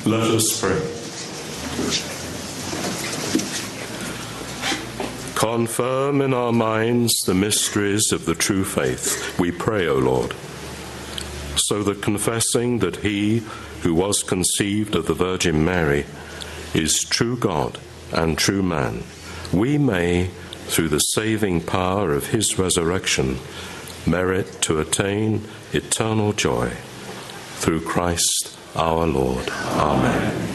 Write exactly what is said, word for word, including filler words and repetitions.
Let us pray. Confirm in our minds the mysteries of the true faith, we pray, O Lord, so that confessing that he who was conceived of the Virgin Mary is true God and true man, we may, through the saving power of his resurrection, merit to attain eternal joy. Through Christ our Lord. Amen.